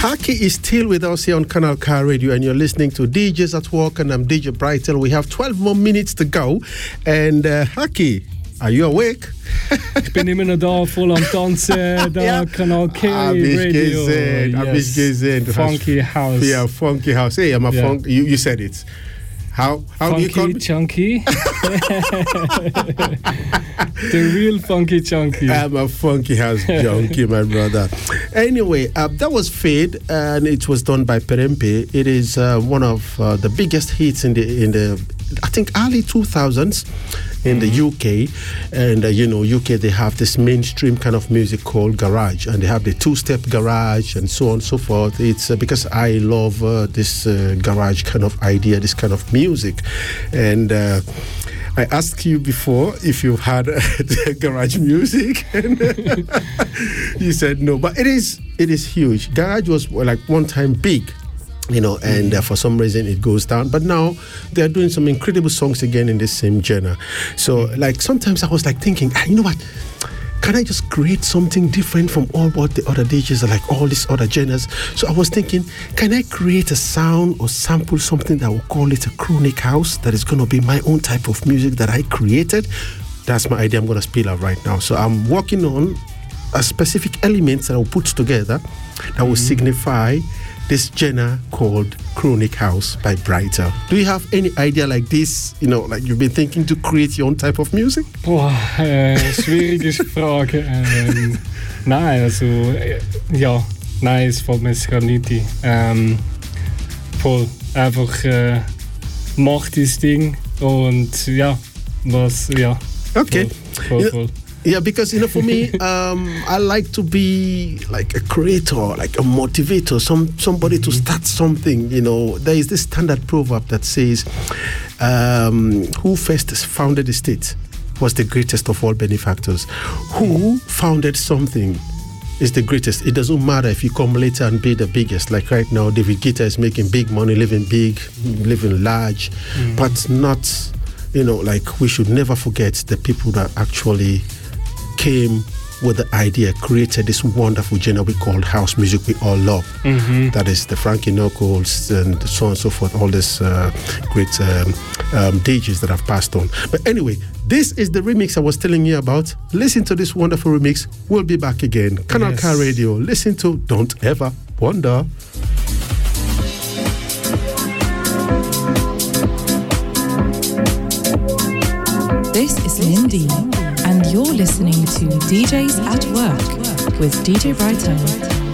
Haki is still with us here on Canal K Radio, and you're listening to DJs at Work, and I'm DJ Brightel. We have 12 more minutes to go. And Haki, are you awake? Ich bin immer noch da, voll am Tanzen, da ja. Kanal K Radio. Hab ich gesehen. Funky House. Yeah, Funky House. Hey, I'm a funk. You said it. How funky, do you call me? Chunky. The real Funky Chunky. I'm a Funky House junkie, my brother. Anyway, that was Fade, and it was done by Perempe. It is one of the biggest hits in the I think early 2000s in the UK. And UK, they have this mainstream kind of music called garage, and they have the two-step garage and so on and so forth. It's because I love this garage kind of idea, this kind of music. And I asked you before if you've had garage music, and you said no. But it is huge. Garage was like one time big, and for some reason it goes down. But now they're doing some incredible songs again in the same genre. So like sometimes I was like thinking, you know what? Can I just create something different from all what the other DJs are, like all these other genres? So I was thinking, can I create a sound or sample something that will call it a chronic house that is going to be my own type of music that I created? That's my idea I'm going to spill out right now. So I'm working on a specific elements that I'll put together that will signify this genre called Chronic House by Brightel. Do you have any idea like this, like you've been thinking to create your own type of music? Boah, schwierige Frage. Nein, also, nein, es fällt mir gar nicht ein. Voll, einfach mach das Ding und Okay. Voll. Yeah, because for me, I like to be like a creator, like a motivator, somebody to start something. There is this standard proverb that says, "Who first founded the state was the greatest of all benefactors. Who founded something is the greatest. It doesn't matter if you come later and be the biggest. Like right now, David Guetta is making big money, living big, living large, but not, like we should never forget the people that actually came with the idea, created this wonderful genre we call house music we all love. That is the Frankie Knuckles and so on and so forth, all these great DJs that have passed on. But anyway, this is the remix I was telling you about. Listen to this wonderful remix. We'll be back again. Canal K Radio. Listen to Don't Ever Wonder. This is Lindy, and you're listening to DJs at Work with DJ Brightel.